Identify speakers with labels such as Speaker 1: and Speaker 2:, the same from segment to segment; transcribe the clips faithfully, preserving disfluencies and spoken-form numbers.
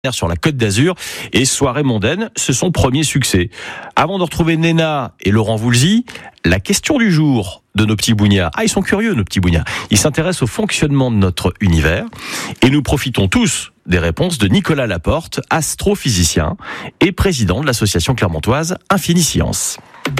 Speaker 1: sur la Côte d'Azur et Soirée mondaine, c'est son premier succès. Avant de retrouver Néna et Laurent Voulzy, la question du jour de nos petits bougnats. Ah, ils sont curieux, nos petits bougnats. Ils s'intéressent au fonctionnement de notre univers et nous profitons tous des réponses de Nicolas Laporte, astrophysicien et président de l'association clermontoise Infini Science.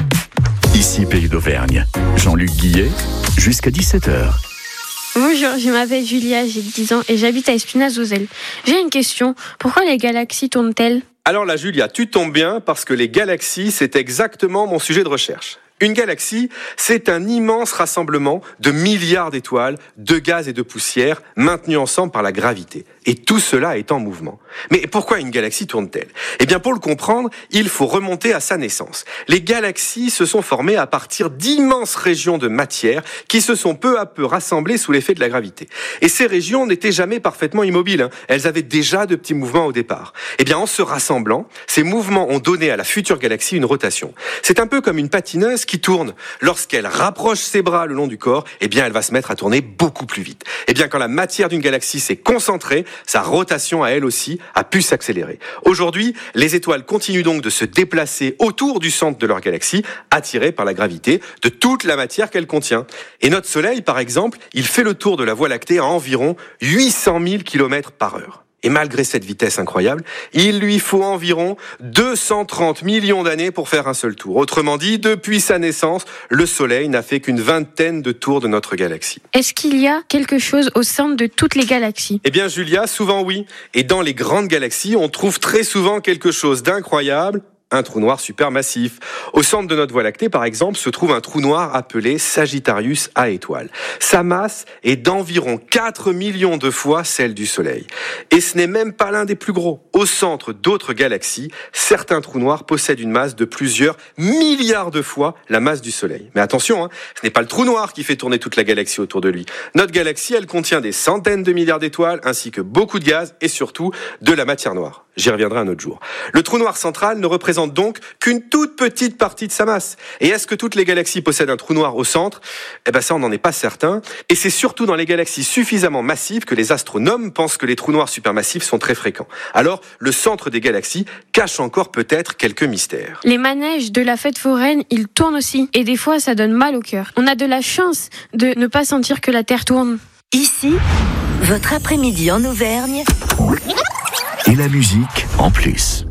Speaker 2: Ici Pays d'Auvergne. Jean-Luc Guillet, jusqu'à dix-sept heures.
Speaker 3: Bonjour, je m'appelle Julia, j'ai dix ans et j'habite à Espinaz-Ozel. J'ai une question, pourquoi les galaxies tournent-elles ?
Speaker 4: Alors là, Julia, tu tombes bien parce que les galaxies, c'est exactement mon sujet de recherche. Une galaxie, c'est un immense rassemblement de milliards d'étoiles, de gaz et de poussière maintenus ensemble par la gravité. Et tout cela est en mouvement. Mais pourquoi une galaxie tourne-t-elle ? Eh bien, pour le comprendre, il faut remonter à sa naissance. Les galaxies se sont formées à partir d'immenses régions de matière qui se sont peu à peu rassemblées sous l'effet de la gravité. Et ces régions n'étaient jamais parfaitement immobiles, hein. Elles avaient déjà de petits mouvements au départ. Eh bien, en se rassemblant, ces mouvements ont donné à la future galaxie une rotation. C'est un peu comme une patineuse qui tourne. Lorsqu'elle rapproche ses bras le long du corps, eh bien, elle va se mettre à tourner beaucoup plus vite. Eh bien, quand la matière d'une galaxie s'est concentrée, sa rotation à elle aussi a pu s'accélérer. Aujourd'hui, les étoiles continuent donc de se déplacer autour du centre de leur galaxie, attirées par la gravité de toute la matière qu'elle contient. Et notre Soleil, par exemple, il fait le tour de la Voie lactée à environ huit cent mille kilomètres par heure. Et malgré cette vitesse incroyable, il lui faut environ deux cent trente millions d'années pour faire un seul tour. Autrement dit, depuis sa naissance, le Soleil n'a fait qu'une vingtaine de tours de notre galaxie.
Speaker 3: Est-ce qu'il y a quelque chose au centre de toutes les galaxies ?
Speaker 4: Eh bien, Julia, souvent oui. Et dans les grandes galaxies, on trouve très souvent quelque chose d'incroyable. Un trou noir supermassif. Au centre de notre Voie lactée, par exemple, se trouve un trou noir appelé Sagittarius A étoile. Sa masse est d'environ quatre millions de fois celle du Soleil. Et ce n'est même pas l'un des plus gros. Au centre d'autres galaxies, certains trous noirs possèdent une masse de plusieurs milliards de fois la masse du Soleil. Mais attention, hein, ce n'est pas le trou noir qui fait tourner toute la galaxie autour de lui. Notre galaxie, elle contient des centaines de milliards d'étoiles, ainsi que beaucoup de gaz et surtout de la matière noire. J'y reviendrai un autre jour. Le trou noir central ne représente donc qu'une toute petite partie de sa masse. Et est-ce que toutes les galaxies possèdent un trou noir au centre ? Eh ben ça, on n'en est pas certain. Et c'est surtout dans les galaxies suffisamment massives que les astronomes pensent que les trous noirs supermassifs sont très fréquents. Alors, le centre des galaxies cache encore peut-être quelques mystères.
Speaker 3: Les manèges de la fête foraine, ils tournent aussi. Et des fois, ça donne mal au cœur. On a de la chance de ne pas sentir que la Terre tourne.
Speaker 5: Ici, votre après-midi en Auvergne.
Speaker 2: Et la musique en plus.